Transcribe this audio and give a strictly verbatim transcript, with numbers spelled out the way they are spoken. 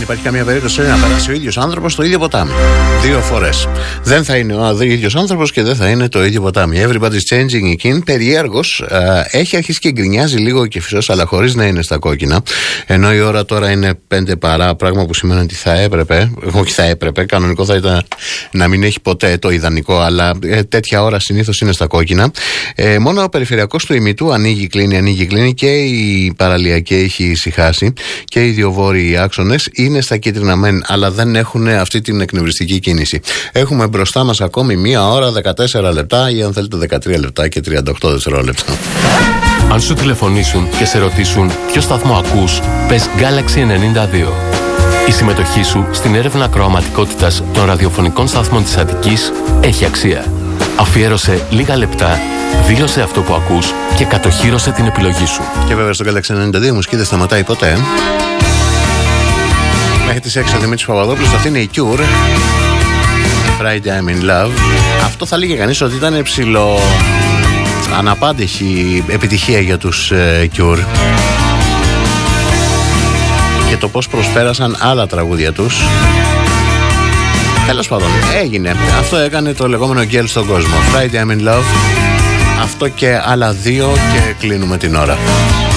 Δεν υπάρχει καμία περίπτωση να περάσει ο ίδιος άνθρωπος το ίδιο ποτάμι δύο φορές. Δεν θα είναι ο ίδιος άνθρωπος και δεν θα είναι το ίδιο ποτάμι. Everybody's changing εκείνη. Περιέργως έχει αρχίσει και γκρινιάζει λίγο ο Κηφισός, αλλά χωρίς να είναι στα κόκκινα. Ενώ η ώρα τώρα είναι πέντε παρά, πράγμα που σημαίνει ότι θα έπρεπε, όχι θα έπρεπε, κανονικό θα ήταν να μην έχει ποτέ, το ιδανικό, αλλά ε, τέτοια ώρα συνήθως είναι στα κόκκινα. Ε, μόνο ο περιφερειακός του ημιτού ανοίγει, κλείνει, ανοίγει, κλείνει και η παραλιακή έχει ησυχάσει και οι δύο βόρειοι άξονες είναι στα κίτρινα μεν, αλλά δεν έχουν αυτή την εκνευριστική κίνηση. Έχουμε μπροστά μας ακόμη μία ώρα, δεκατέσσερα λεπτά ή αν θέλετε δεκατρία λεπτά και τριάντα οκτώ δευτερόλεπτα. Αν σου τηλεφωνήσουν και σε ρωτήσουν ποιο σταθμό ακούς, πες Galaxy ενενήντα δύο. Η συμμετοχή σου στην έρευνα ακροαματικότητας των ραδιοφωνικών σταθμών της Αττικής έχει αξία. Αφιέρωσε λίγα λεπτά, δήλωσε αυτό που ακούς και κατοχύρωσε την επιλογή σου. Και βέβαια στο Galaxy ενενήντα δύο η μουσική δεν σταματάει ποτέ. Μέχρι τις έξι ο Δημήτρης Παπαδόπουλος, αυτή είναι η Cure. Friday I'm in love. Αυτό θα λέγε κανείς ότι ήταν ψηλό αναπάντηχη επιτυχία για τους ε, Cure. Και το πως προσπέρασαν άλλα τραγούδια τους. Τέλος πάντων, έγινε. Αυτό έκανε το λεγόμενο γκέλ στον κόσμο. Friday I'm in love. Αυτό και άλλα δύο και κλείνουμε την ώρα.